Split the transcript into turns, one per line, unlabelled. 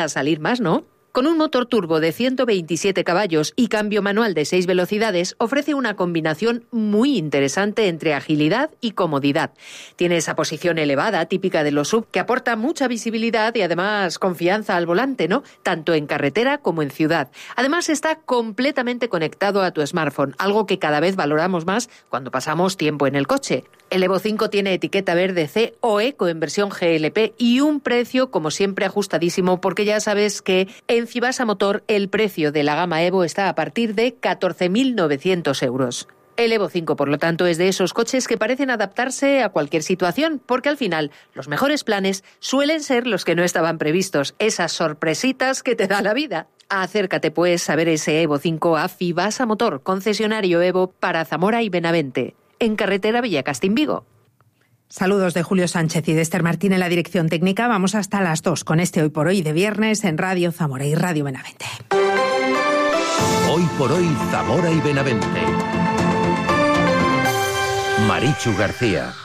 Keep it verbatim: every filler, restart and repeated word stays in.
a salir más, ¿no? Con un motor turbo de ciento veintisiete caballos y cambio manual de seis velocidades, ofrece una combinación muy interesante entre agilidad y comodidad. Tiene esa posición elevada, típica de los S U V, que aporta mucha visibilidad y además confianza al volante, ¿no? Tanto en carretera como en ciudad. Además, está completamente conectado a tu smartphone, algo que cada vez valoramos más cuando pasamos tiempo en el coche. El Evo cinco tiene etiqueta verde C o Eco en versión G L P y un precio, como siempre, ajustadísimo, porque ya sabes que en Fibasa Motor el precio de la gama Evo está a partir de catorce mil novecientos euros. El Evo cinco, por lo tanto, es de esos coches que parecen adaptarse a cualquier situación, porque al final los mejores planes suelen ser los que no estaban previstos, esas sorpresitas que te da la vida. Acércate pues a ver ese Evo cinco a Fibasa Motor, concesionario Evo para Zamora y Benavente, en carretera Villacastín-Vigo.
Saludos de Julio Sánchez y de Esther Martín en la dirección técnica. Vamos hasta las dos con este Hoy por Hoy de viernes en Radio Zamora y Radio Benavente.
Hoy por Hoy Zamora y Benavente. Marichu García.